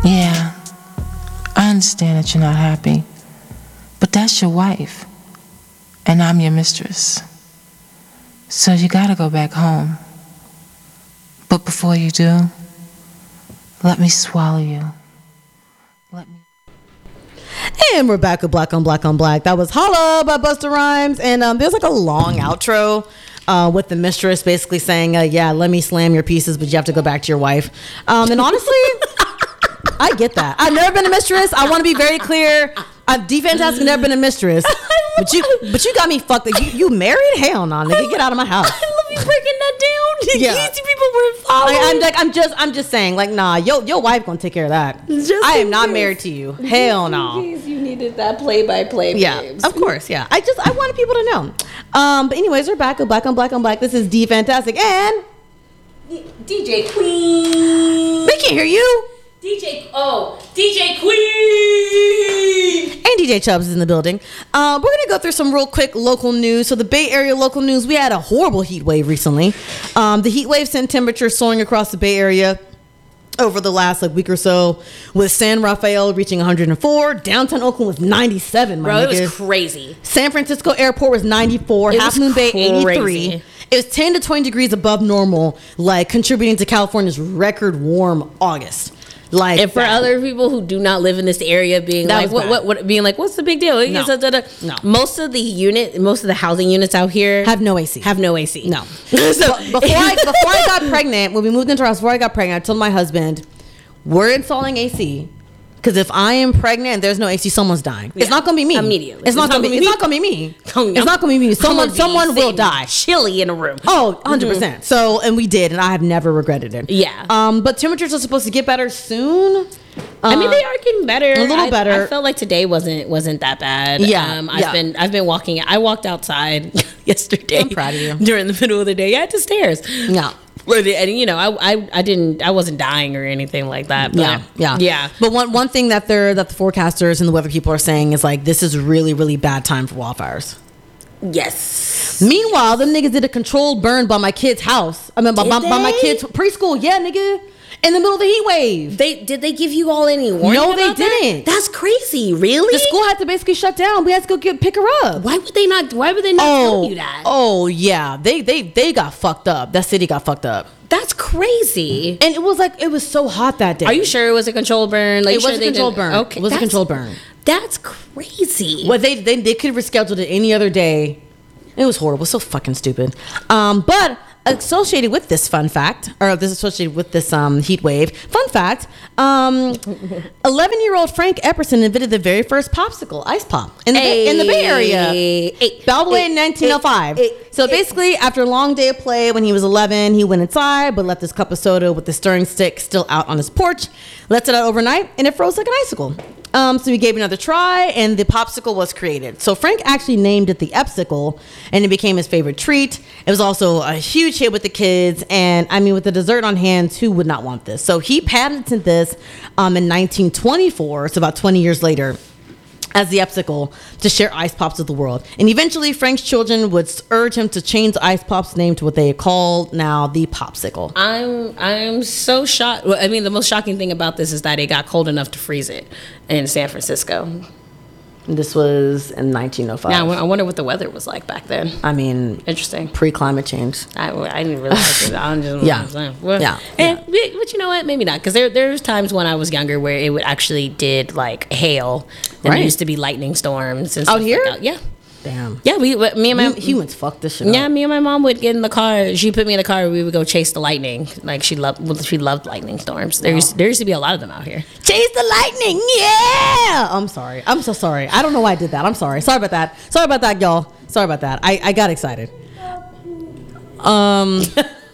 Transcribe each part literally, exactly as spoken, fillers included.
Yeah, I understand that you're not happy, but that's your wife, and I'm your mistress. So you gotta go back home. But before you do, let me swallow you. Let me. And we're back with Black on Black on Black. That was Holla by Busta Rhymes. And um, there's like a long outro uh, with the mistress basically saying, uh, yeah, let me slam your pieces, but you have to go back to your wife. Um, and honestly, I get that. I've never been a mistress. I want to be very clear. I've D Fantastic never been a mistress. But you but you got me fucked. You, you married? Hell no, nigga. Get out of my house. I love you breaking that down. Yeah. These people were following. Like, I'm like I'm just I'm just saying, like, nah, yo, your wife gonna take care of that. Just I am in not case. married to you. Hell no. In case you needed that play by play. Yeah, of course, yeah. I just I wanted people to know. Um, but anyways, we're back on Black on Black on Black. This is D Fantastic and D J Queen. they can't hear you. D J oh D J Queen. And D J Chubbs is in the building. Uh, we're gonna go through some real quick local news. So the Bay Area local news, we had a horrible heat wave recently. Um, the heat wave sent temperatures soaring across the Bay Area over the last like week or so, with San Rafael reaching one hundred four, downtown Oakland was ninety-seven. My Bro, it nigga. was crazy. San Francisco Airport was ninety-four, It Half was Moon Bay eighty-three. crazy. It was ten to twenty degrees above normal, like contributing to California's record warm August. Like, And for that. other people who do not live in this area, being That like, was what, bad. what, what, being like, what's the big deal? No. Da, da, da. No. Most of the unit, most of the housing units out here have no A C. have no A C. No. so But before I before I got pregnant, when we moved into our house, before I got pregnant, I told my husband, we're installing A C. Because if I am pregnant and there's no A C, someone's dying. It's Yeah. not gonna be me. Immediately. It's not gonna be. It's not gonna be me. It's not gonna be me. Someone someone will die. Chilly in a room. Oh, one hundred percent. So, and we did, and I have never regretted it. Yeah. Um, but temperatures are supposed to get better soon. I mean, Uh, they are getting better. a little I, better. I felt like today wasn't wasn't that bad. Yeah, um, I've yeah. been I've been walking. I walked outside yesterday. I'm proud of you. During the middle of the day, yeah, to stairs. Yeah. Where the- And you know, I, I I didn't I wasn't dying or anything like that. But Yeah, yeah, yeah. But one one thing that they're that the forecasters and the weather people are saying is like this is really really bad time for wildfires. Yes. Meanwhile, them niggas did a controlled burn by my kid's house. I mean, by, Did by, by my they? kids' preschool. Yeah, nigga, in the middle of the heat wave. They did they give you all any warning? No, they about that? didn't. That's crazy. Really? The school had to basically shut down. We had to go get pick her up. Why would they not? Why would they not Oh, tell you that? oh yeah, they they they got fucked up. That city got fucked up, That's crazy. and it was like it was so hot that day. Are you sure it was a controlled burn? Like, It was sure a they controlled didn't- burn. Okay, It was a that's- controlled burn. That's crazy. Well, they they they could have rescheduled it any other day. It was horrible. So fucking stupid. Um, but associated with this fun fact, or this associated with this um heat wave, fun fact, um, eleven-year-old Frank Epperson invented the very first popsicle, ice pop, in the Bay, in the Bay Area, Hey, all the way in hey, nineteen oh five. hey, So hey. basically, after a long day of play, when he was eleven, he went inside, but left his cup of soda with the stirring stick still out on his porch, left it out overnight, and it froze like an icicle. Um, so he gave it another try, and the popsicle was created. So Frank actually named it the Epsicle, and it became his favorite treat. It was also a huge hit with the kids, and I mean, with the dessert on hand, who would not want this? So he patented this um, in nineteen twenty-four, so about twenty years later, as the Epsicle, to share ice pops with the world. And eventually, Frank's children would urge him to change the ice pop's name to what they call now the Popsicle. I'm I'm so shocked. Well, I mean, the most shocking thing about this is that it got cold enough to freeze it in San Francisco. And this was in nineteen oh five. Now I wonder what the weather was like back then. I mean, Interesting. pre-climate change. I, I didn't realize it. I just Yeah. Well, Yeah. And, But you know what? Maybe not. Because there there's times when I was younger where it would actually did like hail. And Right. there used to be lightning storms and Out stuff like here? that. Yeah. Damn. Yeah. We me and my Hum- humans fuck this shit Yeah, up. me and my mom would get in the car. She put me in the car. We would go chase the lightning. Like she loved, well, she loved lightning storms. There used, there used to be a lot of them out here. Chase the lightning, yeah! I'm sorry. I'm so sorry. I don't know why I did that. I'm sorry. Sorry about that. Sorry about that, y'all. Sorry about that. I, I got excited. Um...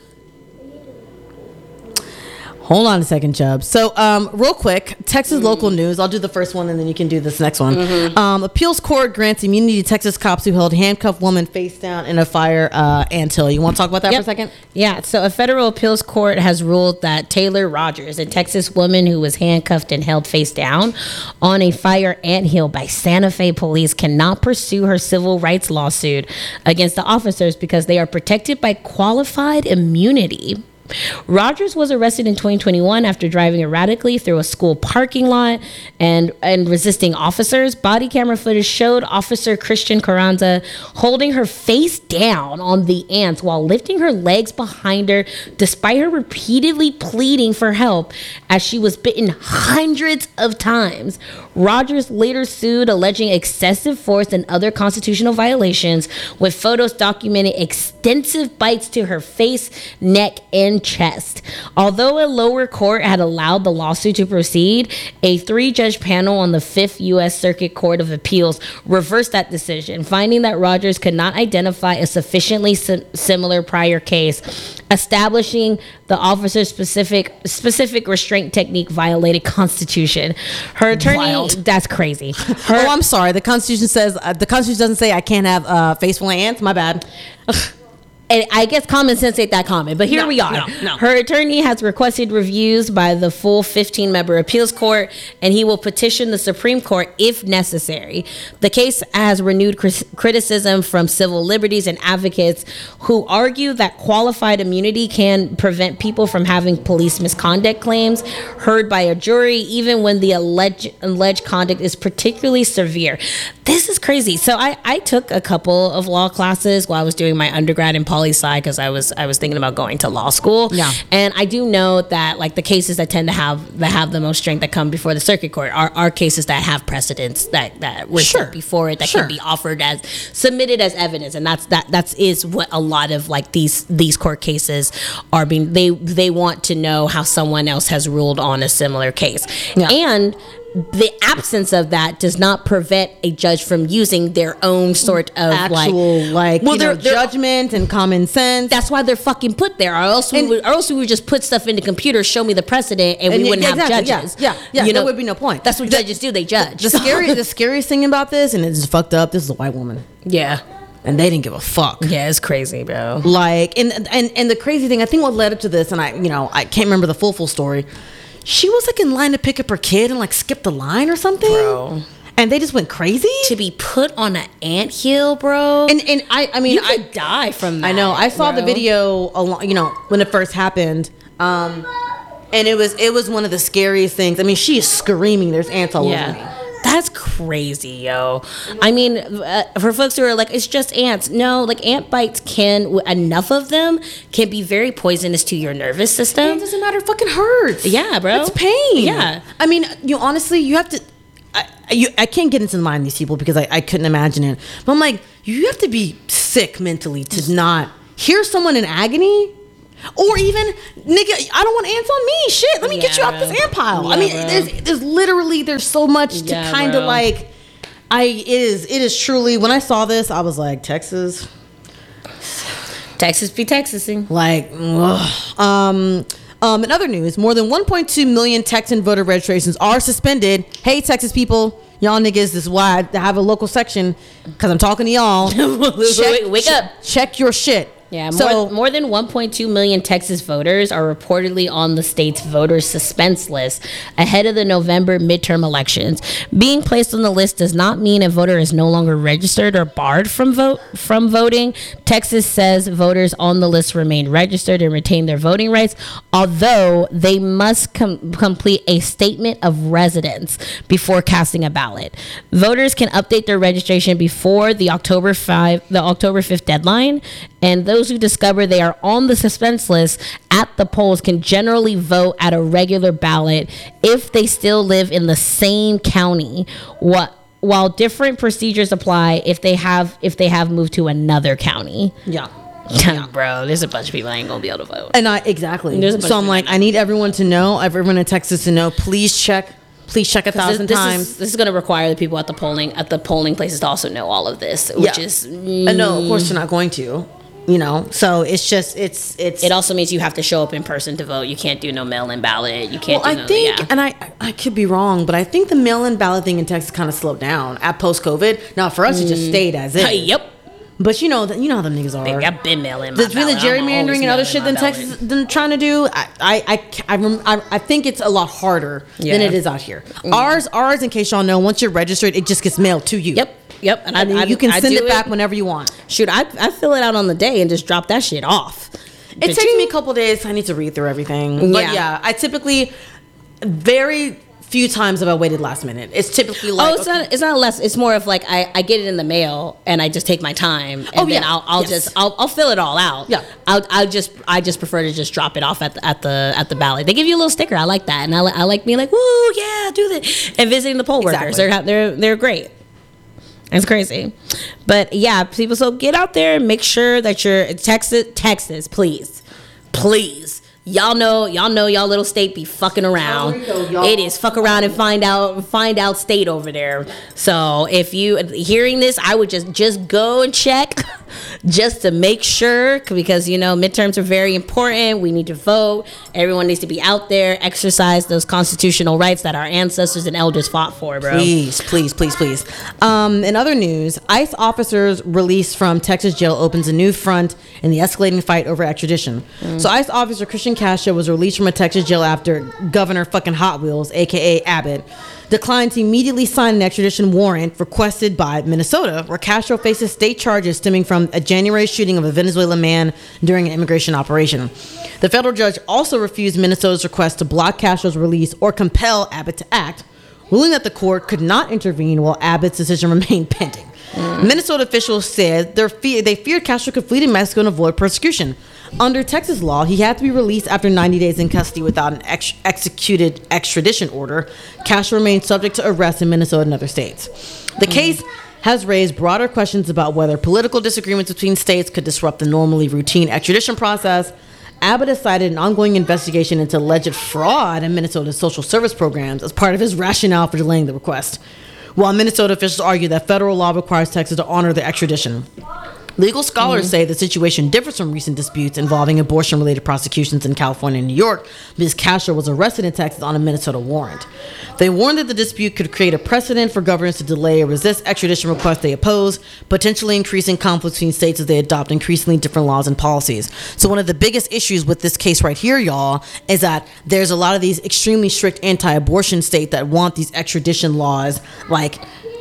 Hold on a second, Chubb. So, um, real quick, Texas local news. I'll do the first one, and then you can do this next one. Mm-hmm. Um, appeals court grants immunity to Texas cops who held handcuffed woman face down in a fire uh, anthill. You want to talk about that Yep. for a second? Yeah. So a federal appeals court has ruled that Taylor Rogers, a Texas woman who was handcuffed and held face down on a fire anthill by Santa Fe police, cannot pursue her civil rights lawsuit against the officers because they are protected by qualified immunity. Rogers was arrested in twenty twenty-one after driving erratically through a school parking lot and, and resisting officers. Body camera footage showed Officer Christian Carranza holding her face down on the ants while lifting her legs behind her, despite her repeatedly pleading for help as she was bitten hundreds of times. Rogers later sued, alleging excessive force and other constitutional violations, with photos documenting extensive bites to her face, neck, and chest. Although a lower court had allowed the lawsuit to proceed, a three-judge panel on the Fifth U S Circuit Court of Appeals reversed that decision, finding that Rogers could not identify a sufficiently sim- similar prior case, establishing the officer's specific specific restraint technique violated Constitution. Her attorney, Wild. that's crazy. Her, Oh, I'm sorry. The Constitution says uh, the Constitution doesn't say I can't have uh, face full of ants. My bad. And I guess common sense ain't that common, but here No, we are. no, no. Her attorney has requested reviews by the full fifteen-member appeals court, and he will petition the Supreme Court if necessary. The case has renewed cri- criticism from civil liberties and advocates who argue that qualified immunity can prevent people from having police misconduct claims heard by a jury, even when the alleged, alleged conduct is particularly severe. This is crazy. So I, I took a couple of law classes while I was doing my undergrad in poli sci because I was I was thinking about going to law school. Yeah. And I do know that like the cases that tend to have that have the most strength that come before the circuit court are, are cases that have precedents that, that were Sure. set before it that Sure. can be offered as submitted as evidence. And that's that that's is what a lot of like these these court cases are being they they want to know how someone else has ruled on a similar case. Yeah. And the absence of that does not prevent a judge from using their own sort of Actual like, like well, you know, they're- they're- judgment and common sense. that's why they're fucking put there, or else we And- would, or else we would just put stuff in the computer, show me the precedent, and, And we yeah, wouldn't exactly, have yeah, judges. yeah, yeah, You there know, would be no point. That's what The- judges do; they judge. the scary, the scariest thing about this, and it's fucked up. This is a white woman, yeah, and they didn't give a fuck. yeah, it's crazy, bro. Like, and and and the crazy thing, I think what led up to this, and I, you know, I can't remember the full full story. She was like in line to pick up her kid and like skipped the line or something, Bro. and they just went crazy. To be put on an anthill, bro, And and I, I mean, you I could die from that. I know. I saw the bro. video along, you know, when it first happened. Um, and it was it was one of the scariest things. I mean, she is screaming. There's ants all over me. Yeah. That's crazy, yo. I mean, uh, for folks who are like, it's just ants. No, like ant bites can, enough of them can be very poisonous to your nervous It system. doesn't matter. It fucking hurts. Yeah, bro. It's pain. Yeah. I mean, you honestly, you have to. I, you, I can't get into the mind of these people because I, I couldn't imagine it. But I'm like, you have to be sick mentally to not hear someone in agony. Or even, nigga, I don't want ants on me. Shit, let me get you Yeah, off this bro. ant pile. I Yeah, mean, bro. there's, there's literally, there's so much to Yeah, kind of bro. like, I, it is, it is truly, when I saw this, I was like, Texas, Texas be Texasing. like, ugh. um, um, in other news, more than one point two million Texan voter registrations are suspended. Hey, Texas people, y'all niggas, this is why I have a local section, because I'm talking to y'all. Wake- wake up. Check your shit. Yeah, more, So, more than one point two million Texas voters are reportedly on the state's voter suspense list ahead of the November midterm elections. Being placed on the list does not mean a voter is no longer registered or barred from vote from voting. Texas says voters on the list remain registered and retain their voting rights, although they must com- complete a statement of residence before casting a ballot. Voters can update their registration before the October fifth, the October fifth deadline, and those who discover they are on the suspense list at the polls can generally vote at a regular ballot if they still live in the same county. What while different procedures apply if they have if they have moved to another county. yeah. Bro, there's a bunch of people that ain't gonna be able to vote. And I exactly. There's a bunch So I'm of like, I need everyone to know, everyone in Texas to know. Please check. Please check a This, thousand this times. is, this is going to require the people at the polling at the polling places to also know all of this, which Yeah. is Uh, no, of course you're not going to. You know, so it's just it's it's. it also means you have to show up in person to vote. You can't do no mail-in ballot. You can't. well, do I no, think, yeah. and I I could be wrong, but I think the mail-in ballot thing in Texas kind of slowed down at post-COVID. Now for us, it just stayed as is. Hey, yep. But you know, that you know how them niggas are. Baby, I've been mail-in my Between the ballot. I'm gerrymandering always and other mail-in shit my that ballot. Texas been trying to do, I I I, I, rem- I, I think it's a lot harder than Yeah. it is out here. Ours, ours, in case y'all know, once you're registered, it just gets mailed to you. Yep. Yep. And I mean, I, you can I send do it back whenever you want. Shoot, I, I fill it out on the day and just drop that shit off. It takes me a couple days. I need to read through everything. But Yeah. yeah, I typically very few times have I waited last minute. It's typically like Oh, it's okay. not. It's not less. It's more of like I, I get it in the mail and I just take my time and Oh, then yeah. I'll I'll Yes. just I'll, I'll fill it all out. Yeah. I'll I just I just prefer to just drop it off at the, at the at the ballot. They give you a little sticker. I like that, and I, li- I like being like, woo, yeah, do that, and visiting the poll workers. Exactly. They're they're they're great. It's crazy, but yeah, people. So get out there and make sure that you're Texas. Texas, please, please. Y'all know, y'all know, y'all little state be fucking around. It is fuck around and find out, find out state over there. So if you hearing this, I would just just go and check, just to make sure, because you know midterms are very important. We need to vote. Everyone needs to be out there, exercise those constitutional rights that our ancestors and elders fought for, bro. Please, please, please, please. Um, in other news, ICE officers released from Texas jail opens a new front in the escalating fight over extradition. Mm. So ICE officer Christian Castro was released from a Texas jail after Governor fucking Hot Wheels, aka Abbott, declined to immediately sign an extradition warrant requested by Minnesota, where Castro faces state charges stemming from a January shooting of a Venezuelan man during an immigration operation. The federal judge also refused Minnesota's request to block Castro's release or compel Abbott to act, ruling that the court could not intervene while Abbott's decision remained pending. Mm. Minnesota officials said their fe- they feared Castro could flee to Mexico and avoid persecution. Under Texas law, he had to be released after ninety days in custody without an ex- executed extradition order. Castro remains subject to arrest in Minnesota and other states. The mm. case has raised broader questions about whether political disagreements between states could disrupt the normally routine extradition process. Abbott has cited an ongoing investigation into alleged fraud in Minnesota's social service programs as part of his rationale for delaying the request, while Minnesota officials argue that federal law requires Texas to honor the extradition. Legal scholars mm-hmm. say the situation differs from recent disputes involving abortion-related prosecutions in California and New York, because Castro was arrested in Texas on a Minnesota warrant. They warned that the dispute could create a precedent for governors to delay or resist extradition requests they oppose, potentially increasing conflicts between states as they adopt increasingly different laws and policies. So one of the biggest issues with this case right here, y'all, is that there's a lot of these extremely strict anti-abortion states that want these extradition laws, like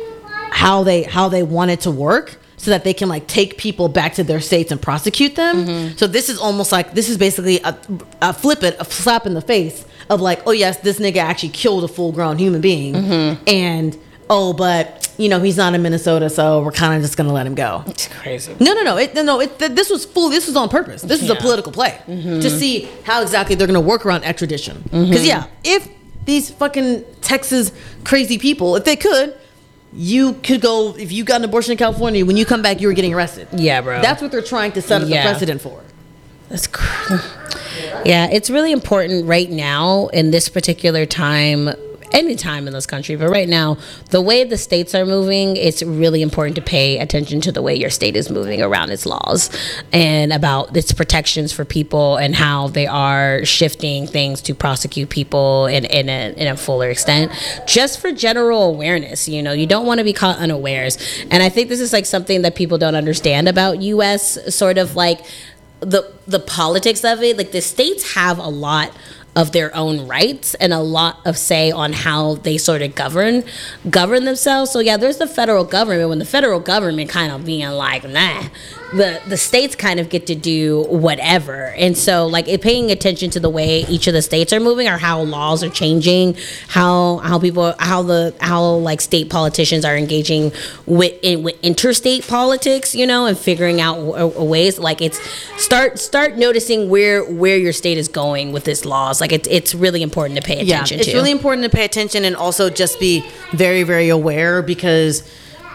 how they how they want it to work, so that they can like take people back to their states and prosecute them. Mm-hmm. So this is almost like, this is basically a, a flip it, a slap in the face of like, oh yes, this nigga actually killed a full grown human being. Mm-hmm. And, oh, but you know, he's not in Minnesota, so we're kind of just going to let him go. It's crazy. No, no, no. It, no, no it, th- this was full, this was on purpose. This is yeah. a political play mm-hmm. to see how exactly they're going to work around extradition. Because mm-hmm. yeah, if these fucking Texas crazy people, if they could, you could go, if you got an abortion in California, when you come back, you were getting arrested. Yeah, bro. That's what they're trying to set up yeah. the precedent for. That's crazy. Yeah, it's really important right now in this particular time, any time in this country, but right now, the way the states are moving, it's really important to pay attention to the way your state is moving around its laws and about its protections for people and how they are shifting things to prosecute people in, in, a, in a fuller extent, just for general awareness. You know, you don't want to be caught unawares. And I think this is like something that people don't understand about U S sort of like the the politics of it. Like the states have a lot of their own rights and a lot of say on how they sort of govern govern themselves. So yeah, there's the federal government. When the federal government kind of being like, nah, the the states kind of get to do whatever. And so like it, paying attention to the way each of the states are moving or how laws are changing, how how people how the how like state politicians are engaging with in, with interstate politics, you know, and figuring out w- ways like it's start start noticing where where your state is going with its laws. Like it's it's really important to pay attention yeah, it's to. really important to pay attention and also just be very, very aware, because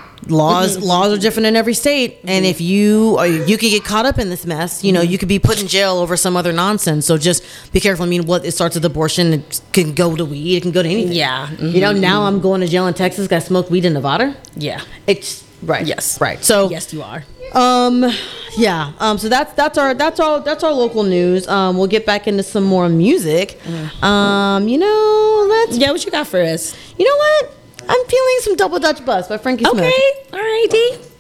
laws mm-hmm. laws are different in every state, mm-hmm. and if you or you could get caught up in this mess, you know, mm-hmm. you could be put in jail over some other nonsense. So just be careful. I mean, what it starts with abortion, it can go to weed, it can go to anything. Yeah, mm-hmm. you know. Now I'm going to jail in Texas. I smoked weed in Nevada. Yeah, it's right. Yes, right. So yes, you are. Um, yeah. Um, so that's that's our that's our that's our local news. Um, we'll get back into some more music. Mm-hmm. Um, you know, let's. Yeah, what you got for us? You know what? I'm feeling some Double Dutch Bus by Frankie Smith. Okay, all right, D.